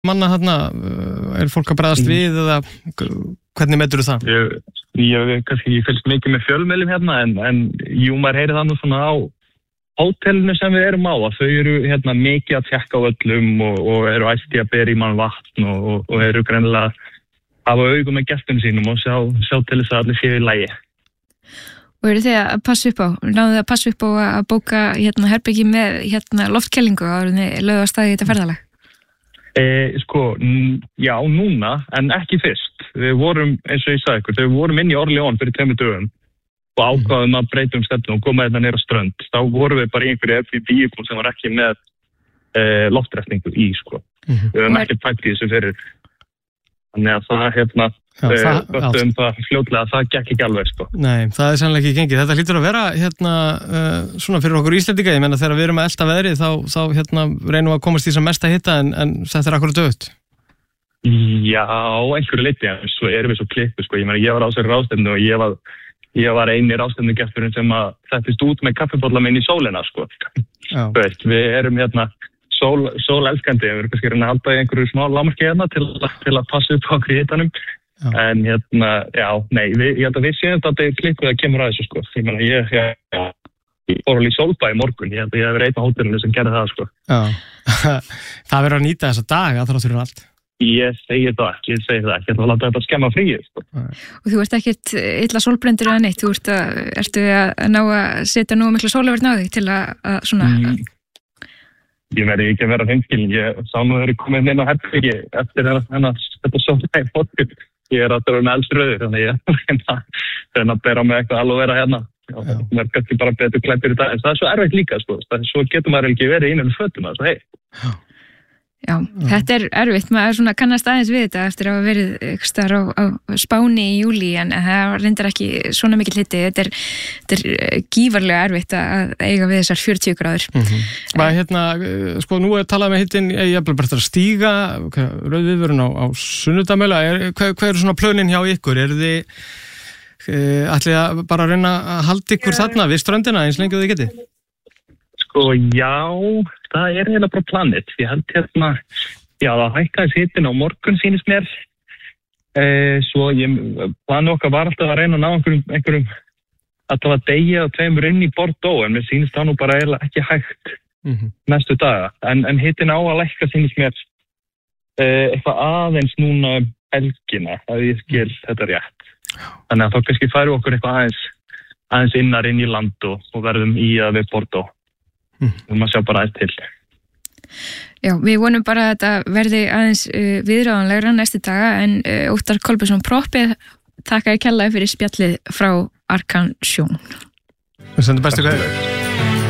manna þarna, fólk að bregðast við eða hvernig meturðu það? Ég kannski fylgst mikið með fjölmiðlum hérna en jú, maður heyrir það nú svona á hótelinu sem við erum á að þau eru mikið að tjekka á öllum og eru ætti að bera í mann vatn og eru greinilega hafa augum með gestum sínum og sjá til þess að allir séu í lagi. Og eru þið að passa upp á, náðu þið að passa upp á að bóka herbyggi með loftkælingu áður en þið lögðu af stað í þetta ferðalag? Já, núna, en ekki fyrst. Við vorum, eins og ég sagði ykkur, við vorum inn í Orleón fyrir 2 dögum og ákváðum að breyta stefnu og koma niður á strönd. Þá vorum við bara í einhverju Airbnb sem var ekki með loftræstingu í, Við höfum ekki pælt í þessu fyrir. Þannig að það það fljótlega, það gekk ekki alveg, Nei, það er sannlega ekki gengið. Þetta hlýtur að vera, svona fyrir okkur Íslendinga. Ég meina, þegar við erum að elta veðrið, þá reynum við að komast í sem mesta hita, en þetta er akkurat dögt. Já, einhverju leyti, en svo erum við svo klippu, Ég meina, ég var á þessari ráðstefnu og ég var eini ráðstefnugesturinn sem að settist út með kaffibolla minn í sólina, Við erum sólelskandi, við erum kannski að halda í einhverju smá lágmarki til að passa upp á okkur í hitanum. En ég held að við séum þetta klikkuð að kemur að þessu, Ég meina, ég fór alveg í sólbað í morgun, ég held að ég hef verið einn á hótelinu sem gerði það, Já, það verður að nýta þessa daga þrátt fyrir allt. Ég segi það ekki, ég ætla að láta þetta skemma fríið, Og þú ert ekkert illa sólbrendur eða neitt, ertu að ná að setja nú mikla sólarvörn á þig til að svona... Ég verði ekki að vera hreinskilin, ég sá nú þegar ég komið inn á herbyggi eftir þetta sólaði morgun. Ég að vera með eldsröður, þannig ég reyna að bera með eitthvað alveg vera hérna. Það er kannski bara betur klæddur í dag, en það er svo erfitt líka, Svo getur maður ekki verið innan fötum, Já, þetta er erfitt, maður svona kannast aðeins við þetta eftir að hafa verið eitthvað staðar á Spáni í júlí, en það reyndar ekki svona mikill hiti, þetta er gífarlega erfitt að eiga við þessar 40 gráður. Nú er talað með hitin, ég er bara að stíga, rauðviðvörun á sunnudamöla, hvað eru svona plönin hjá ykkur? Eru þið ætlið að bara reyna að halda ykkur þarna við ströndina eins lengi og þið getið? Já, það er eiginlega bara planið. Ég held það hækkaðis hitin á morgun sýnist mér. Svo planið okkar var alltaf að reyna að ná einhverjum alltaf að deyja og 2 inn í Bordeaux, en mér sýnist það nú bara eiginlega ekki hægt næstu daga. En hitin á að lækka sýnist mér eitthvað aðeins núna helgina, að ég skil þetta rétt. Þannig að þá kannski færum okkur eitthvað aðeins innar inn í land og verðum í að við Bordeaux. Við maður sjá bara aðeins til. Já, við vonum bara að þetta verði aðeins viðráðanlegra næstu daga, en Óttar Kolbeinsson Proppið þakka kærlega fyrir spjallið frá Arkan Sjón. Við sendum bestu kveðjur.